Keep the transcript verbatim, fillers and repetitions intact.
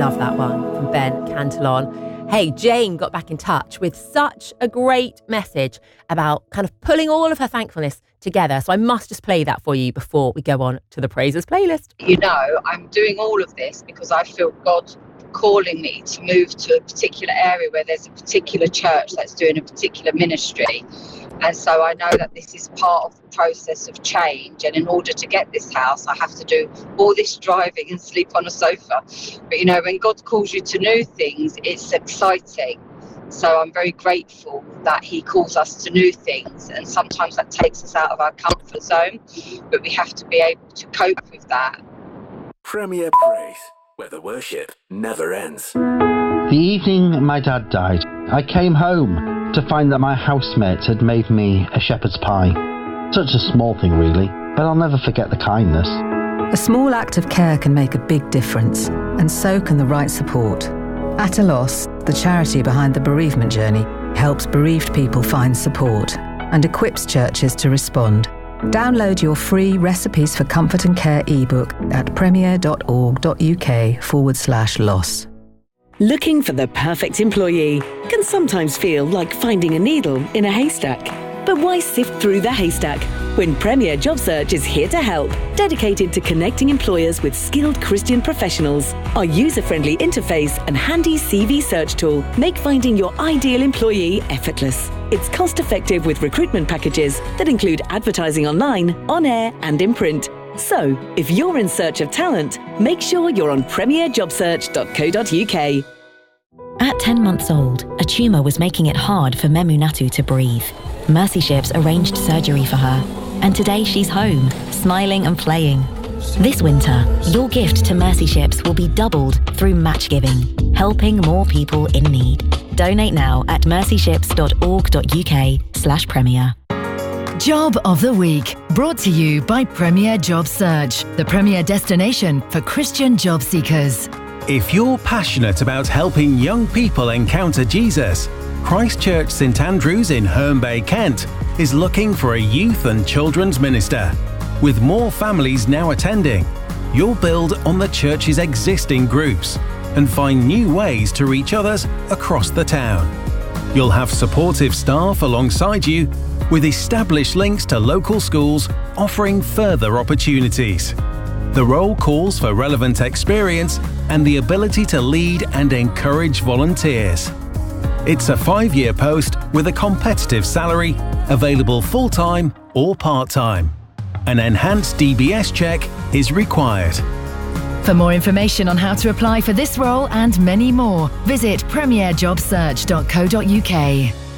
love that one from Ben Cantillon. Hey, Jane got back in touch with such a great message about kind of pulling all of her thankfulness together. So I must just play that for you before we go on to the Praises playlist. You know, I'm doing all of this because I feel God calling me to move to a particular area where there's a particular church that's doing a particular ministry. And so I know that this is part of the process of change. And in order to get this house, I have to do all this driving and sleep on a sofa. But, you know, when God calls you to new things, it's exciting. So I'm very grateful that he calls us to new things. And sometimes that takes us out of our comfort zone. But we have to be able to cope with that. Premier Praise, where the worship never ends. The evening my dad died, I came home to find that my housemate had made me a shepherd's pie. Such a small thing really, but I'll never forget the kindness. A small act of care can make a big difference, and so can the right support. At a Loss, the charity behind the bereavement journey, helps bereaved people find support and equips churches to respond. Download your free Recipes for Comfort and Care ebook at premier.org.uk forward slash loss. Looking for the perfect employee can sometimes feel like finding a needle in a haystack. But why sift through the haystack when Premier Job Search is here to help, dedicated to connecting employers with skilled Christian professionals? Our user-friendly interface and handy C V search tool make finding your ideal employee effortless. It's cost-effective with recruitment packages that include advertising online, on air and in print. So, if you're in search of talent, make sure you're on premier job search dot co dot uk. At ten months old, a tumour was making it hard for Memunatu to breathe. Mercy Ships arranged surgery for her, and today she's home, smiling and playing. This winter, your gift to Mercy Ships will be doubled through match giving, helping more people in need. Donate now at mercy ships dot org dot uk slash premier. Job of the Week, brought to you by Premier Job Search, the premier destination for Christian job seekers. If you're passionate about helping young people encounter Jesus, Christ Church St Andrews in Herne Bay, Kent is looking for a youth and children's minister. With more families now attending, you'll build on the church's existing groups and find new ways to reach others across the town. You'll have supportive staff alongside you with established links to local schools offering further opportunities. The role calls for relevant experience and the ability to lead and encourage volunteers. It's a five-year post with a competitive salary, available full-time or part-time. An enhanced D B S check is required. For more information on how to apply for this role and many more, visit premier job search dot co dot uk.